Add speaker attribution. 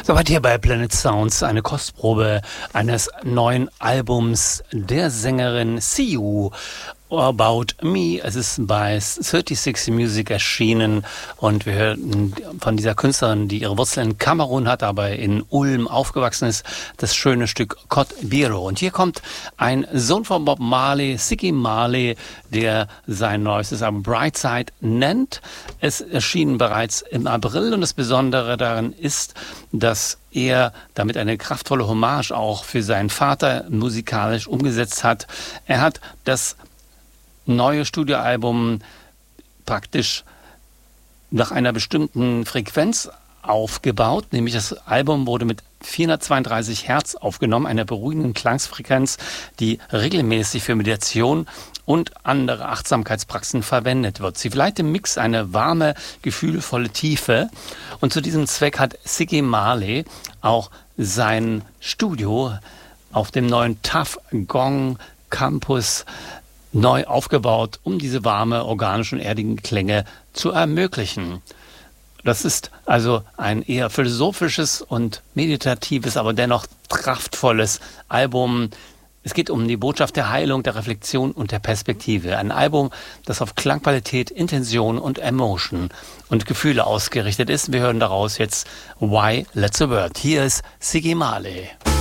Speaker 1: Soweit hier bei Planet Sounds eine Kostprobe eines neuen Albums der Sängerin See You About Me. Es ist bei 36 Music erschienen und wir hören von dieser Künstlerin, die ihre Wurzeln in Kamerun hat, aber in Ulm aufgewachsen ist, das schöne Stück Côte Biro. Und hier kommt ein Sohn von Bob Marley, Ziggy Marley, der sein neuestes Album Brightside nennt. Es erschien bereits im April und das Besondere daran ist, dass er damit eine kraftvolle Hommage auch für seinen Vater musikalisch umgesetzt hat. Er hat das neue Studioalbum praktisch nach einer bestimmten Frequenz aufgebaut, nämlich das Album wurde mit 432 Hertz aufgenommen, einer beruhigenden Klangsfrequenz, die regelmäßig für Meditation und andere Achtsamkeitspraxen verwendet wird. Sie verleiht dem Mix eine warme, gefühlvolle Tiefe und zu diesem Zweck hat Ziggy Marley auch sein Studio auf dem neuen Tuff Gong Campus neu aufgebaut, um diese warme, organischen, erdigen Klänge zu ermöglichen. Das ist also ein eher philosophisches und meditatives, aber dennoch kraftvolles Album. Es geht um die Botschaft der Heilung, der Reflexion und der Perspektive. Ein Album, das auf Klangqualität, Intention und Emotion und Gefühle ausgerichtet ist. Wir hören daraus jetzt Why Let's a Word. Hier ist Ziggy Marley.